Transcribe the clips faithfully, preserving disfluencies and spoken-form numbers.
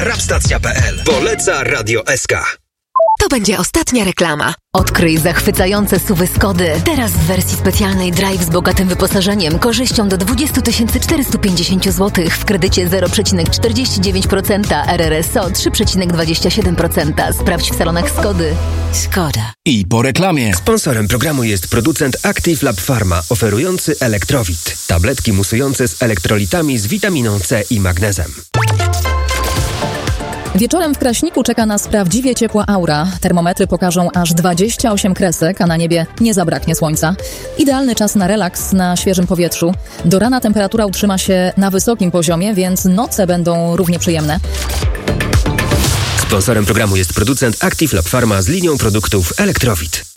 rapstacja kropka p l. Poleca Radio S K. To będzie ostatnia reklama. Odkryj zachwycające S U V-y Skody. Teraz w wersji specjalnej Drive z bogatym wyposażeniem, korzyścią do dwadzieścia tysięcy czterysta pięćdziesiąt złotych w kredycie zero przecinek czterdzieści dziewięć procent, R R S O trzy przecinek dwadzieścia siedem procent. Sprawdź w salonach Skody. Skoda. I po reklamie. Sponsorem programu jest producent Active Lab Pharma, oferujący Elektrowit. Tabletki musujące z elektrolitami z witaminą C i magnezem. Wieczorem w Kraśniku czeka nas prawdziwie ciepła aura. Termometry pokażą aż dwadzieścia osiem kresek, a na niebie nie zabraknie słońca. Idealny czas na relaks na świeżym powietrzu. Do rana temperatura utrzyma się na wysokim poziomie, więc noce będą równie przyjemne. Sponsorem programu jest producent Active Lab Pharma z linią produktów Elektrowit.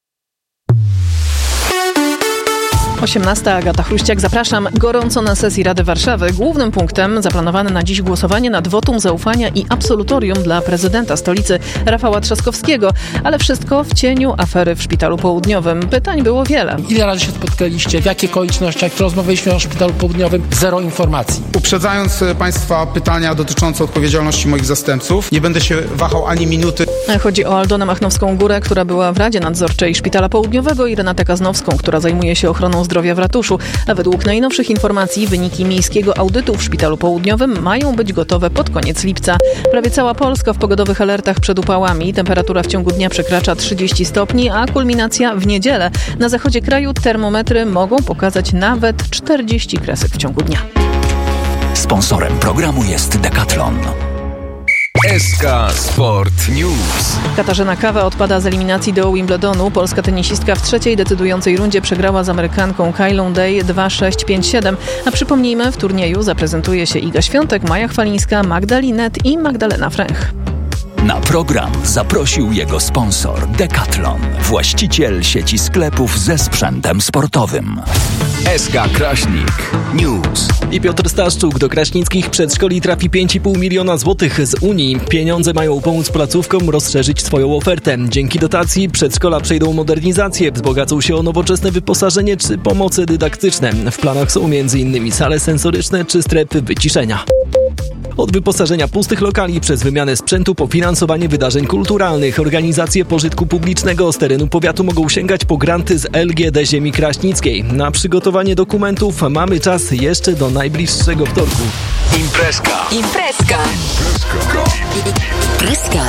osiemnasta. Agata Chruściak, zapraszam. Gorąco na sesji Rady Warszawy. Głównym punktem zaplanowane na dziś głosowanie nad wotum zaufania i absolutorium dla prezydenta stolicy Rafała Trzaskowskiego. Ale wszystko w cieniu afery w Szpitalu Południowym. Pytań było wiele. Ile razy się spotkaliście? W jakich okolicznościach? Rozmawialiśmy o Szpitalu Południowym? Zero informacji. Uprzedzając Państwa pytania dotyczące odpowiedzialności moich zastępców, nie będę się wahał ani minuty. Chodzi o Aldonę Machnowską-Górę, która była w Radzie Nadzorczej Szpitala Południowego, i Renatę Kaznowską, która zajmuje się ochroną zdrowia w ratuszu. A według najnowszych informacji wyniki miejskiego audytu w Szpitalu Południowym mają być gotowe pod koniec lipca. Prawie cała Polska w pogodowych alertach przed upałami. Temperatura w ciągu dnia przekracza trzydzieści stopni, a kulminacja w niedzielę. Na zachodzie kraju termometry mogą pokazać nawet czterdzieści kresek w ciągu dnia. Sponsorem programu jest Decathlon. S K Sport News. Katarzyna Kawa odpada z eliminacji do Wimbledonu. Polska tenisistka w trzeciej decydującej rundzie przegrała z Amerykanką Kylą Day dwa sześć pięć siedem. A przypomnijmy, w turnieju zaprezentuje się Iga Świątek, Maja Chwalińska, Magda Linet i Magdalena Fręch. Na program zaprosił jego sponsor Decathlon, właściciel sieci sklepów ze sprzętem sportowym. S K Kraśnik News. I Piotr Staszczuk. Do kraśnickich przedszkoli trafi pięć i pół miliona złotych z Unii. Pieniądze mają pomóc placówkom rozszerzyć swoją ofertę. Dzięki dotacji przedszkola przejdą modernizację, wzbogacą się o nowoczesne wyposażenie czy pomoce dydaktyczne. W planach są między innymi sale sensoryczne czy strefy wyciszenia. Od wyposażenia pustych lokali przez wymianę sprzętu po finansowanie wydarzeń kulturalnych, organizacje pożytku publicznego z terenu powiatu mogą sięgać po granty z L G D Ziemi Kraśnickiej. Na przygotowanie dokumentów mamy czas jeszcze do najbliższego wtorku. Imprezka. Imprezka. Imprezka.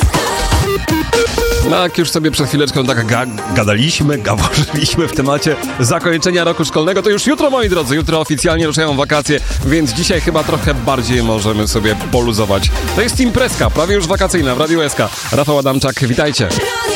No, jak już sobie przed chwileczką tak ga- gadaliśmy, gaworzyliśmy w temacie zakończenia roku szkolnego, to już jutro, moi drodzy, jutro oficjalnie ruszają wakacje, więc dzisiaj chyba trochę bardziej możemy sobie poluzować. To jest imprezka, prawie już wakacyjna w Radiu S K. Rafał Adamczak, witajcie.